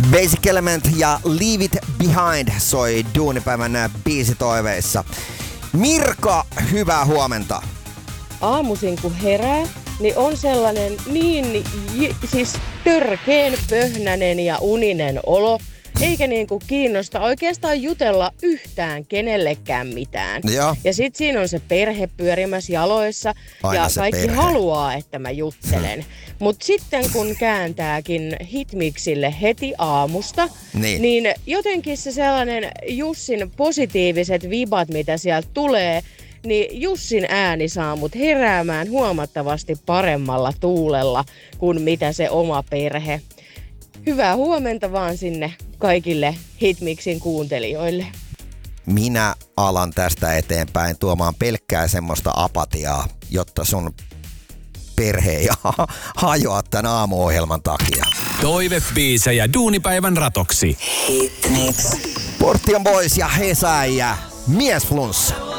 Basic Element ja Leave It Behind soi duunipäivän biisitoiveissa. Mirka, hyvää huomenta. Aamuisin kun herää, niin on sellainen siis törkeen pöhnänen ja uninen olo. Eikä niinku kiinnosta oikeastaan jutella yhtään kenellekään mitään. Joo. Ja sit siinä on se perhe pyörimässä jaloissa Aina ja se kaikki perhe haluaa, että mä juttelen. Mut sitten kun kääntääkin hitmiksille heti aamusta, niin jotenkin se sellainen Jussin positiiviset vibat, mitä sieltä tulee, niin Jussin ääni saa mut heräämään huomattavasti paremmalla tuulella kuin mitä se oma perhe. Hyvää huomenta vaan sinne kaikille Hitmixin kuuntelijoille. Minä alan tästä eteenpäin tuomaan pelkkää semmoista apatiaa, jotta sun perhe ei hajoa tän aamuohjelman takia. Toivebiisejä duunipäivän ratoksi. Hitmix. Portion Boys ja Hesai ja Miesflunssa.